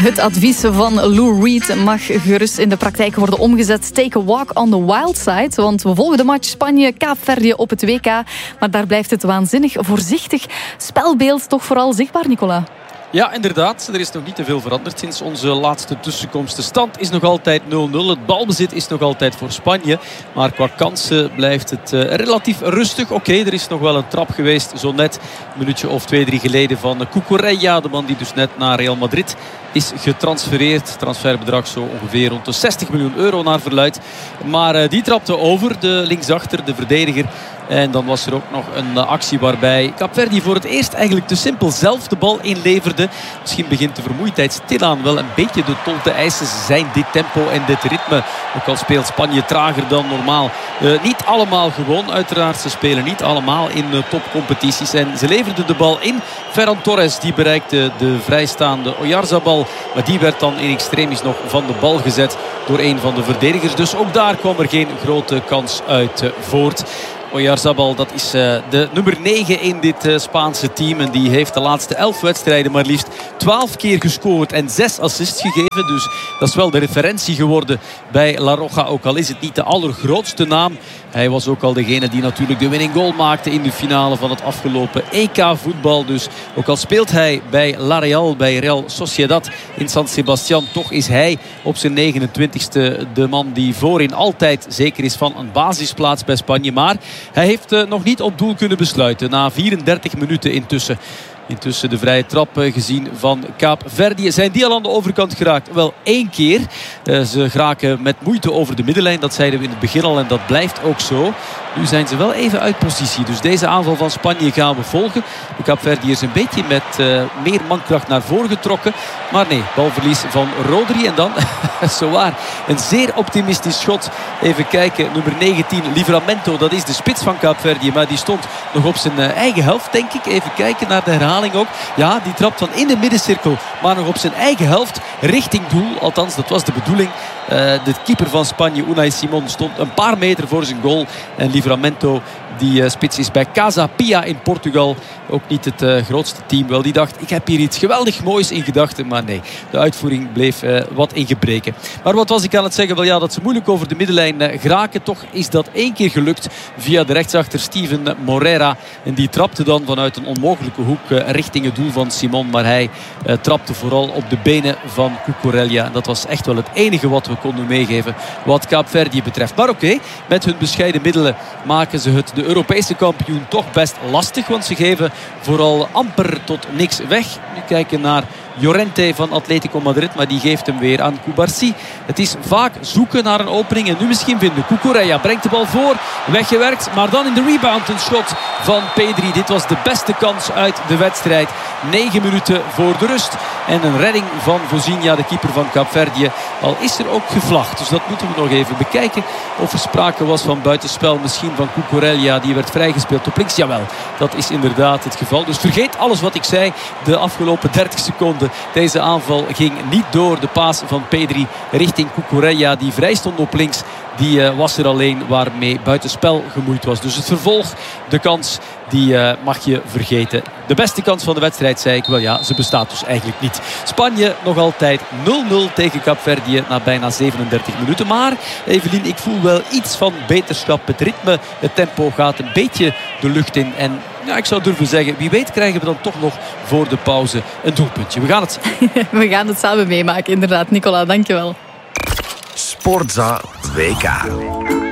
Het advies van Lou Reed mag gerust in de praktijk worden omgezet. Take a walk on the wild side. Want we volgen de match Spanje-Kaapverdië op het WK. Maar daar blijft het waanzinnig voorzichtig spelbeeld toch vooral zichtbaar, Nicola. Ja, inderdaad. Er is nog niet te veel veranderd sinds onze laatste tussenkomst. De stand is nog altijd 0-0. Het balbezit is nog altijd voor Spanje. Maar qua kansen blijft het relatief rustig. Oké, er is nog wel een trap geweest. Zo net een minuutje of 2-3 geleden van Cucurella. De man die dus net naar Real Madrid is getransfereerd. Transferbedrag zo ongeveer rond de 60 miljoen euro naar verluidt. Maar die trapte over, de linksachter, de verdediger. En dan was er ook nog een actie waarbij Kaapverdië voor het eerst eigenlijk te simpel zelf de bal inleverde. Misschien begint de vermoeidheid stilaan wel een beetje de tol te eisen. Ze zijn dit tempo en dit ritme. Ook al speelt Spanje trager dan normaal. Niet allemaal gewoon uiteraard. Ze spelen niet allemaal in topcompetities. En ze leverden de bal in. Ferran Torres die bereikte de vrijstaande Oyarzabal. Maar die werd dan in extremis nog van de bal gezet door een van de verdedigers. Dus ook daar kwam er geen grote kans uit voort. Oyarzabal, dat is de nummer 9 in dit Spaanse team. En die heeft de laatste 11 wedstrijden maar liefst 12 keer gescoord en 6 assists gegeven. Dus dat is wel de referentie geworden bij La Roja. Ook al is het niet de allergrootste naam. Hij was ook al degene die natuurlijk de winning goal maakte in de finale van het afgelopen EK-voetbal. Dus ook al speelt hij bij La Real, bij Real Sociedad in San Sebastián, toch is hij op zijn 29ste de man die voorin altijd zeker is van een basisplaats bij Spanje. Maar hij heeft nog niet op doel kunnen besluiten na 34 minuten intussen. Intussen de vrije trap gezien van Kaapverdië. Zijn die al aan de overkant geraakt? Wel 1 keer. Ze geraken met moeite over de middenlijn. Dat zeiden we in het begin al en dat blijft ook zo. Nu zijn ze wel even uit positie. Dus deze aanval van Spanje gaan we volgen. De Kaapverdië is een beetje met meer mankracht naar voren getrokken. Maar nee, balverlies van Rodri. En dan, zowaar, een zeer optimistisch schot. Even kijken, nummer 19, Livramento. Dat is de spits van Kaapverdië. Maar die stond nog op zijn eigen helft, denk ik. Even kijken naar de herhaling ook. Ja, die trapt van in de middencirkel. Maar nog op zijn eigen helft richting doel. Althans, dat was de bedoeling. De keeper van Spanje, Unai Simon, stond een paar meter voor zijn goal. En Livramento, die spits is bij Casa Pia in Portugal. Ook niet het grootste team. Wel, die dacht, ik heb hier iets geweldig moois in gedachten. Maar nee, de uitvoering bleef wat in gebreken. Maar wat was ik aan het zeggen? Wel ja, dat ze moeilijk over de middenlijn geraken. Toch is dat 1 keer gelukt via de rechtsachter Steven Moreira. En die trapte dan vanuit een onmogelijke hoek richting het doel van Simon. Maar hij trapte vooral op de benen van Cucurella. En dat was echt wel het enige wat we konden meegeven wat Kaapverdië betreft. Maar oké, met hun bescheiden middelen maken ze het de Europese kampioen toch best lastig. Want ze geven vooral amper tot niks weg. Nu kijken naar Llorente van Atletico Madrid, maar die geeft hem weer aan Cubarsí. Het is vaak zoeken naar een opening en nu misschien vinden. Cucurella brengt de bal voor, weggewerkt, maar dan in de rebound een schot van Pedri. Dit was de beste kans uit de wedstrijd. 9 minuten voor de rust en een redding van Vozinha, de keeper van Kaapverdië. Al is er ook gevlacht, dus dat moeten we nog even bekijken. Of er sprake was van buitenspel, misschien van Cucurella, die werd vrijgespeeld op links. Jawel, dat is inderdaad het geval. Dus vergeet alles wat ik zei de afgelopen 30 seconden. Deze aanval ging niet door. De paas van Pedri richting Cucurella, die vrij stond op links. Die was er alleen waarmee buitenspel gemoeid was. Dus het vervolg, de kans, die mag je vergeten. De beste kans van de wedstrijd, zei ik. Wel ja, ze bestaat dus eigenlijk niet. Spanje nog altijd 0-0 tegen Kaapverdië na bijna 37 minuten. Maar Evelien, ik voel wel iets van beterschap. Het ritme, het tempo gaat een beetje de lucht in. En ja, ik zou durven zeggen, wie weet krijgen we dan toch nog voor de pauze een doelpuntje. We gaan het zien. We gaan het samen meemaken, inderdaad. Nicola, dankjewel. Sportza WK.